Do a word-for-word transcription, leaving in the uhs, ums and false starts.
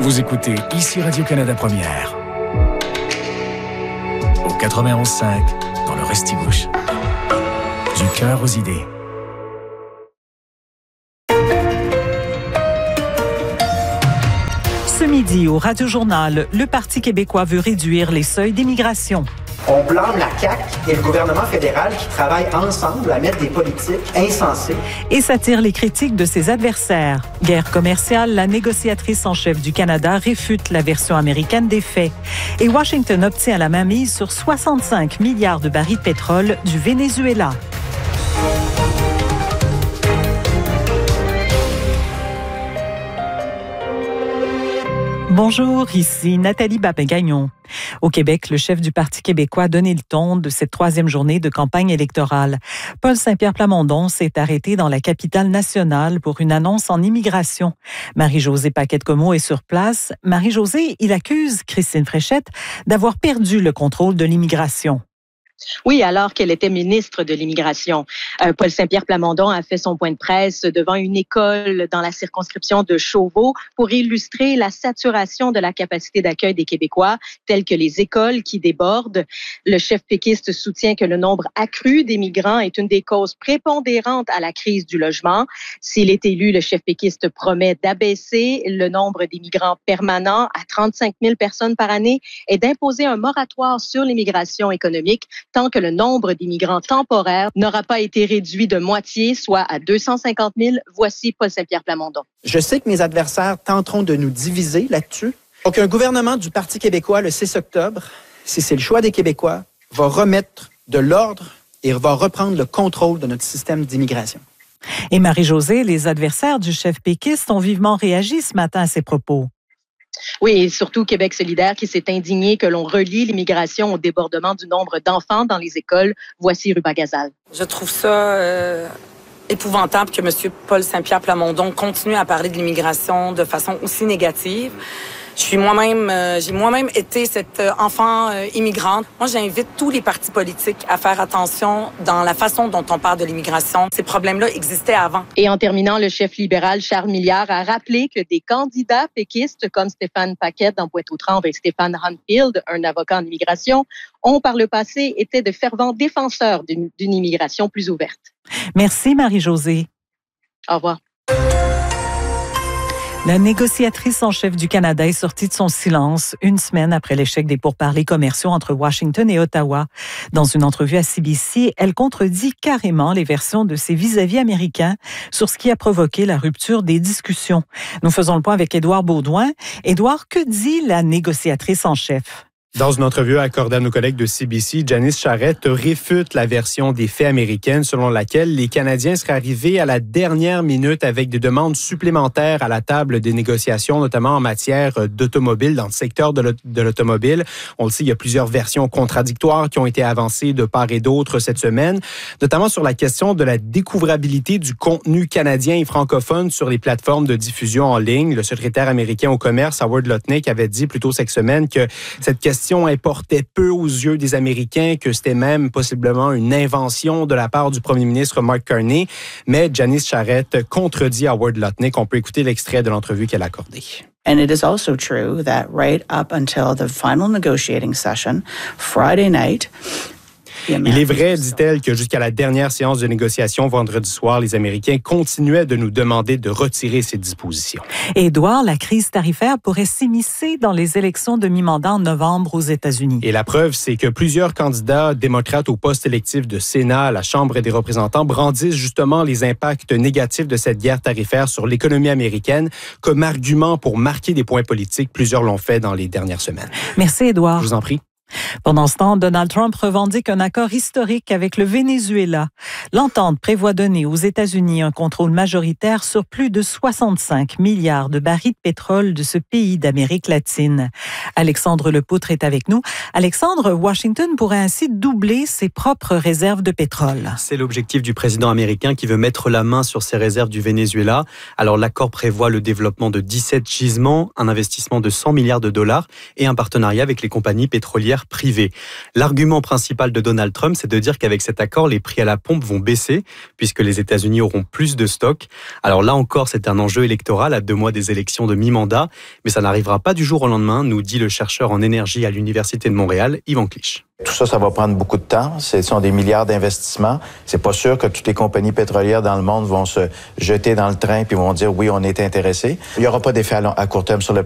Vous écoutez ici Radio-Canada Première. Au quatre-vingt-onze cinq, dans le Restigouche. Du cœur aux idées. Ce midi, au Radio-Journal, le Parti québécois veut réduire les seuils d'immigration. On blâme la C A Q et le gouvernement fédéral qui travaillent ensemble à mettre des politiques insensées. Et s'attire les critiques de ses adversaires. Guerre commerciale, la négociatrice en chef du Canada réfute la version américaine des faits. Et Washington obtient la mainmise sur soixante-cinq milliards de barils de pétrole du Venezuela. Bonjour, ici Nathalie Babin-Gagnon. Au Québec, le chef du Parti québécois a donné le ton de cette troisième journée de campagne électorale. Paul Saint-Pierre Plamondon s'est arrêté dans la capitale nationale pour une annonce en immigration. Marie-Josée Paquette-Comeau est sur place. Marie-Josée, il accuse Christine Fréchette d'avoir perdu le contrôle de l'immigration. Oui, alors qu'elle était ministre de l'Immigration. Euh, Paul Saint-Pierre Plamondon a fait son point de presse devant une école dans la circonscription de Chauveau pour illustrer la saturation de la capacité d'accueil des Québécois, telles que les écoles qui débordent. Le chef péquiste soutient que le nombre accru des migrants est une des causes prépondérantes à la crise du logement. S'il est élu, le chef péquiste promet d'abaisser le nombre des migrants permanents à trente-cinq mille personnes par année et d'imposer un moratoire sur l'immigration économique tant que le nombre d'immigrants temporaires n'aura pas été réduit de moitié, soit à deux cent cinquante mille. Voici Paul Saint-Pierre Plamondon. Je sais que mes adversaires tenteront de nous diviser là-dessus. Donc, un gouvernement du Parti québécois le six octobre, si c'est le choix des Québécois, va remettre de l'ordre et va reprendre le contrôle de notre système d'immigration. Et Marie-Josée, les adversaires du chef péquiste ont vivement réagi ce matin à ces propos. Oui, et surtout Québec solidaire qui s'est indigné que l'on relie l'immigration au débordement du nombre d'enfants dans les écoles. Voici Ruba Gazal. Je trouve ça euh, épouvantable que M. Paul Saint-Pierre Plamondon continue à parler de l'immigration de façon aussi négative. Je suis moi-même, euh, j'ai moi-même été cette euh, enfant euh, immigrante. Moi, j'invite tous les partis politiques à faire attention dans la façon dont on parle de l'immigration. Ces problèmes-là existaient avant. Et en terminant, le chef libéral Charles Milliard a rappelé que des candidats péquistes comme Stéphane Paquette dans Pointe-aux-Trembles et Stéphane Hanfield, un avocat en immigration, ont par le passé été de fervents défenseurs d'une, d'une immigration plus ouverte. Merci Marie-Josée. Au revoir. La négociatrice en chef du Canada est sortie de son silence une semaine après l'échec des pourparlers commerciaux entre Washington et Ottawa. Dans une entrevue à C B C, elle contredit carrément les versions de ses vis-à-vis américains sur ce qui a provoqué la rupture des discussions. Nous faisons le point avec Édouard Baudouin. Édouard, que dit la négociatrice en chef? Dans une entrevue accordée à nos collègues de C B C, Janice Charette réfute la version des faits américaines selon laquelle les Canadiens seraient arrivés à la dernière minute avec des demandes supplémentaires à la table des négociations, notamment en matière d'automobile, dans le secteur de l'automobile. On le sait, il y a plusieurs versions contradictoires qui ont été avancées de part et d'autre cette semaine, notamment sur la question de la découvrabilité du contenu canadien et francophone sur les plateformes de diffusion en ligne. Le secrétaire américain au commerce, Howard Lutnick, avait dit plus tôt cette semaine que cette question importait peu aux yeux des Américains, que c'était même possiblement une invention de la part du premier ministre Mark Carney. Mais Janice Charette contredit Howard Lutnick. On peut écouter l'extrait de l'entrevue qu'elle a accordée. And it is also true that right up until the final negotiating session, Friday night, il est vrai, dit-elle, que jusqu'à la dernière séance de négociation vendredi soir, les Américains continuaient de nous demander de retirer ces dispositions. Édouard, la crise tarifaire pourrait s'immiscer dans les élections de mi-mandat en novembre aux États-Unis. Et la preuve, c'est que plusieurs candidats démocrates au poste électif de Sénat à la Chambre des représentants brandissent justement les impacts négatifs de cette guerre tarifaire sur l'économie américaine comme argument pour marquer des points politiques. Plusieurs l'ont fait dans les dernières semaines. Merci, Édouard. Je vous en prie. Pendant ce temps, Donald Trump revendique un accord historique avec le Venezuela. L'entente prévoit donner aux États-Unis un contrôle majoritaire sur plus de soixante-cinq milliards de barils de pétrole de ce pays d'Amérique latine. Alexandre Lepoutre est avec nous. Alexandre, Washington pourrait ainsi doubler ses propres réserves de pétrole. C'est l'objectif du président américain qui veut mettre la main sur ses réserves du Venezuela. Alors l'accord prévoit le développement de dix-sept gisements, un investissement de cent milliards de dollars et un partenariat avec les compagnies pétrolières partenaires privés. L'argument principal de Donald Trump, c'est de dire qu'avec cet accord, les prix à la pompe vont baisser puisque les États-Unis auront plus de stocks. Alors là encore, c'est un enjeu électoral à deux mois des élections de mi-mandat, mais ça n'arrivera pas du jour au lendemain, nous dit le chercheur en énergie à l'Université de Montréal, Yvan Clich. Tout ça, ça va prendre beaucoup de temps. Ce sont des milliards d'investissements. C'est pas sûr que toutes les compagnies pétrolières dans le monde vont se jeter dans le train puis vont dire oui, on est intéressés. Il y aura pas d'effet à, long, à court terme sur le